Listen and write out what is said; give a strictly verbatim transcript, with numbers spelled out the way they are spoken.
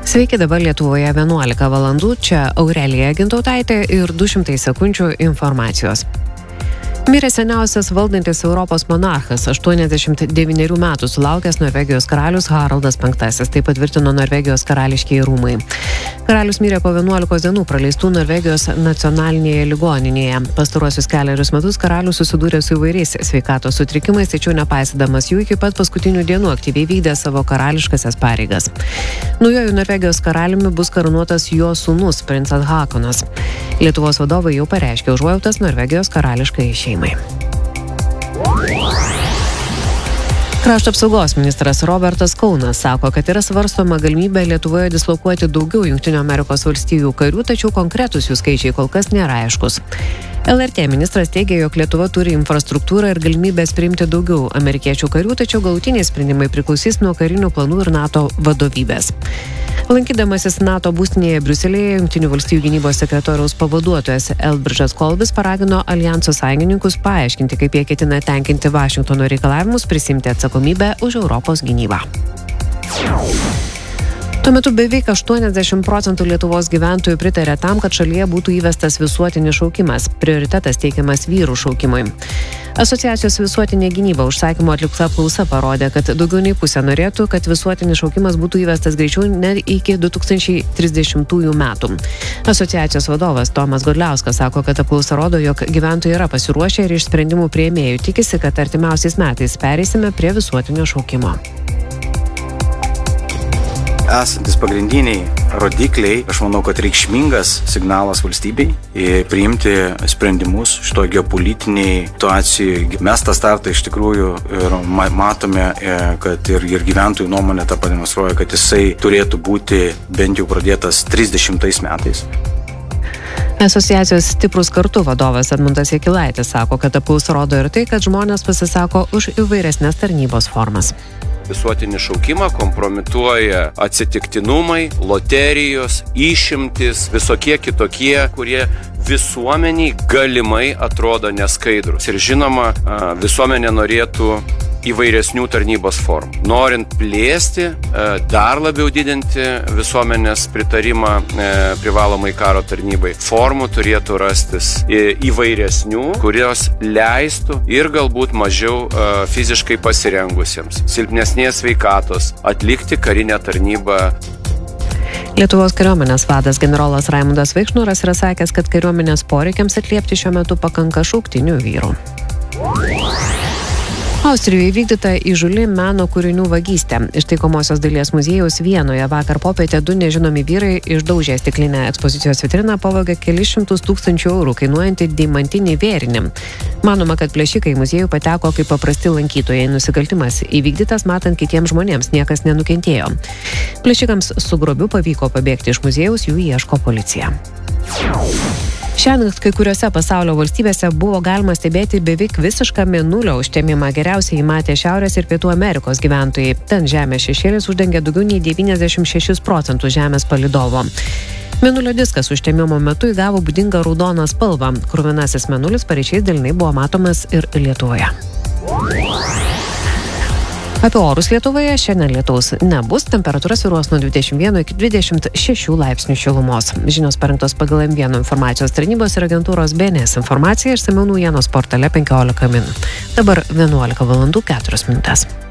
Sveiki, dabar Lietuvoje vienuolika valandų, čia Aurelija Gintautaitė ir du šimtai sekundžių informacijos. Mirė seniausias valdantis Europos monarchas, aštuoniasdešimt devynerių metų sulaukęs Norvegijos karalius Haraldas penktasis, tai patvirtino Norvegijos karališkieji rūmai. Karalius mirė po vienuolikos dienų praleistų Norvegijos nacionalinėje ligoninėje. Pastaruosius keliarius metus karalius susidūrė su įvairiais sveikatos sutrikimais, tačiau nepaisydamas jų iki pat paskutinių dienų aktyviai vykdė savo karališkasias pareigas. Naujuoju Norvegijos karaliumi bus karūnuotas jo sūnus, princas Hakonas. Lietuvos vadovai jau pareiškė užuojautas Norvegijos karališkai šeimai. Krašto apsaugos ministras Robertas Kaunas sako, kad yra svarstoma galimybė Lietuvoje dislokuoti daugiau Jungtinių Amerikos valstijų karių, tačiau konkretūs jų skaičiai kol kas nėra aiškus. L R T ministras teigia, jog Lietuva turi infrastruktūrą ir galimybės priimti daugiau amerikiečių karių, tačiau galutiniai sprendimai priklausys nuo karinių planų ir NATO vadovybės. Lankydamasis NATO būstinėje Briuselėje, Jungtinių valstijų gynybos sekretoriaus pavaduotojas Elbridžas Kolbis paragino aljanso sąjungininkus paaiškinti, kaip jie ketina tenkinti Vašingtono reikalavimus prisimti atsakomybę už Europos gynybą. Tuo metu beveik aštuoniasdešimt procentų Lietuvos gyventojų pritarė tam, kad šalyje būtų įvestas visuotinis šaukimas. Prioritetas teikiamas vyrų šaukimui. Asociacijos visuotinė gynyba užsakymo atlikta apklausa parodė, kad daugiau nei pusė norėtų, kad visuotinis šaukimas būtų įvestas greičiau net iki du tūkstančiai trisdešimtųjų metų. Asociacijos vadovas Tomas Godliauskas sako, kad apklausa rodo, jog gyventojai yra pasiruošę ir iš sprendimų priėmėjų tikisi, kad artimiausiais metais pereisime prie visuotinio šaukimo. Esantis pagrindiniai rodikliai, aš manau, kad reikšmingas signalas valstybei priimti sprendimus šitoje geopolitiniai situacijoje. Mes tą startą iš tikrųjų ir matome, kad ir, ir gyventojų nuomonė tą pademonstruoja, kad jisai turėtų būti bent jau pradėtas trisdešimtais metais. Asociacijos Stiprūs kartu vadovas Edmundas Jakilaitis sako, kad apklausa rodo ir tai, kad žmonės pasisako už įvairesnės tarnybos formas. Visuotinį šaukimą kompromituoja atsitiktinumai, loterijos, išimtis, visokie kitokie, kurie visuomeniai galimai atrodo neskaidrus. Ir žinoma, visuomenė norėtų įvairesnių tarnybos formų. Norint plėsti, dar labiau didinti visuomenės pritarimą privalomai karo tarnybai, formų turėtų rastis įvairesnių, kurios leistų ir galbūt mažiau fiziškai pasirengusiems, silpnesnės sveikatos atlikti karinę tarnybą. Lietuvos kariuomenės vadas generolas Raimundas Vaikšnoras yra sakęs, kad kariuomenės poreikiams atliepti šiuo metu pakanka šauktinių vyrų. Austrijoje įvykdyta įžūli meno kūrinių vagystė. Iš taikomosios dailės muziejaus Vienoje vakar popietę du nežinomi vyrai išdaužė stiklinę ekspozicijos vitriną, pavogė kelis šimtus tūkstančių eurų kainuojantį deimantinį vėrinį. Manoma, kad plėšikai į muziejų pateko kaip paprasti lankytojai. Nusikaltimas įvykdytas matant kitiems žmonėms, niekas nenukentėjo. Plėšikams su grobiu pavyko pabėgti iš muziejaus, jų ieško policija. Šiandien kai kuriuose pasaulio valstybėse buvo galima stebėti beveik visišką mėnulio užtemimą. Geriausiai matė Šiaurės ir Pietų Amerikos gyventojai. Ten žemės šešėlis uždengė daugiau nei devyniasdešimt šešis procentus žemės palydovo. Mėnulio diskas užtemimo metu įgavo būdingą raudoną spalvą. Kruvinasis mėnulis paryčiais dalinai buvo matomas ir Lietuvoje. Apie orus Lietuvoje šiandien lietaus nebus, temperatūra svyruos nuo dvidešimt vieno iki dvidešimt šešių laipsnių šilumos. Žinios parengtos pagal M vienas informacijos tarnybos ir agentūros B N S informacija, išsamiau naujienos portale penkiolika min. Dabar vienuolika valandų keturios minutės.